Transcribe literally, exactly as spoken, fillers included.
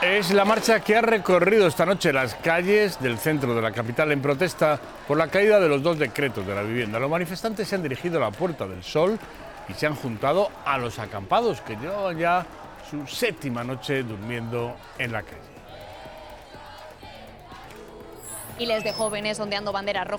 Es la marcha que ha recorrido esta noche las calles del centro de la capital en protesta por la caída de los dos decretos de la vivienda. Los manifestantes se han dirigido a la Puerta del Sol y se han juntado a los acampados que llevan ya su séptima noche durmiendo en la calle. Miles de jóvenes ondeando banderas rojas